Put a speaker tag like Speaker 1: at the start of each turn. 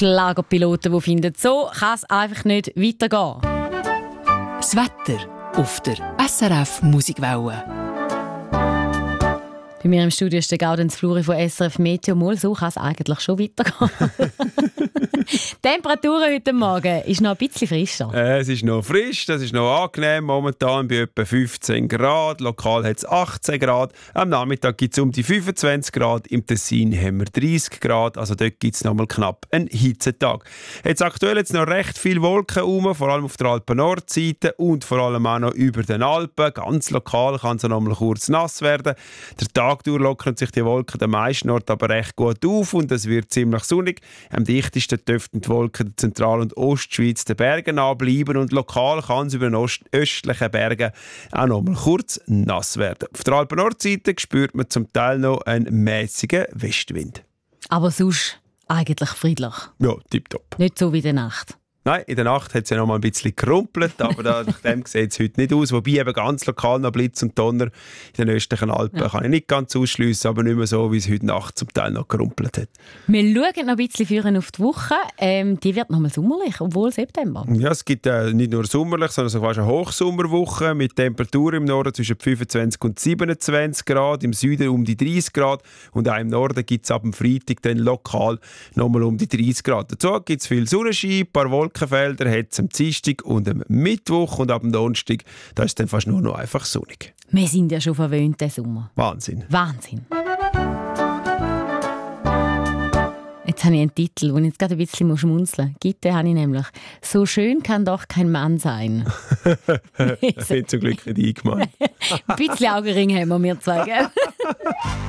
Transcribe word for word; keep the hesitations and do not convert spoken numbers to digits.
Speaker 1: Schlagerpiloten, die finden, so kann es einfach nicht weitergehen.
Speaker 2: Das Wetter auf der S R F Musikwelle.
Speaker 1: Bei mir im Studio ist der Gaudenz Fluri von S R F Meteo. Mal, so kann es eigentlich schon weitergehen. Die Temperatur heute Morgen ist noch ein bisschen frischer.
Speaker 3: Äh, es ist noch frisch, das ist noch angenehm. Momentan bei etwa fünfzehn Grad. Lokal hat es achtzehn Grad. Am Nachmittag gibt es um die fünfundzwanzig Grad. Im Tessin haben wir dreißig Grad. Also dort gibt es noch mal knapp einen Hitzetag. Jetzt aktuell jetzt noch recht viele Wolken rum, vor allem auf der Alpen-Nordseite und vor allem auch noch über den Alpen. Ganz lokal kann es noch mal kurz nass werden. Der Tag durch lockern sich die Wolken den meisten Orten aber recht gut auf und es wird ziemlich sonnig. Am dichtesten dürften die Wolken der Zentral- und Ostschweiz den Bergen anbleiben und lokal kann es über den Ost- östlichen Bergen auch noch mal kurz nass werden. Auf der Alpen-Nordseite spürt man zum Teil noch einen mäßigen Westwind.
Speaker 1: Aber sonst eigentlich friedlich.
Speaker 3: Ja, tipptopp.
Speaker 1: Nicht so wie in der Nacht.
Speaker 3: Nein, in der Nacht hat es ja noch mal ein bisschen gerumpelt, aber da, nach dem sieht es heute nicht aus. Wobei eben ganz lokal noch Blitz und Donner in den östlichen Alpen ja. kann ich nicht ganz ausschliessen, aber nicht mehr so, wie es heute Nacht zum Teil noch gerumpelt hat.
Speaker 1: Wir schauen noch ein bisschen führen auf die Woche. Ähm, die wird noch mal sommerlich, obwohl September.
Speaker 3: Ja, es gibt äh, nicht nur sommerlich, sondern sogar eine Hochsommerwoche mit Temperaturen im Norden zwischen fünfundzwanzig und siebenundzwanzig Grad, im Süden um die dreißig Grad und auch im Norden gibt es ab dem Freitag dann lokal noch mal um die dreißig Grad. Dazu gibt es viel Sonnenschein, ein paar Wolken. Wolkenfelder hat es am Dienstag und am Mittwoch und ab dem Donnerstag, da ist es dann fast nur noch einfach sonnig.
Speaker 1: Wir sind ja schon verwöhnt, diesen Sommer.
Speaker 3: Wahnsinn.
Speaker 1: Wahnsinn. Jetzt habe ich einen Titel, wo ich jetzt gerade ein bisschen schmunzeln muss. Gitte habe ich nämlich. «So schön kann doch kein Mann sein.»
Speaker 3: Das wird zum Glück nicht eingemeint.
Speaker 1: Ein bisschen Augenring haben wir, wir zwei, gell?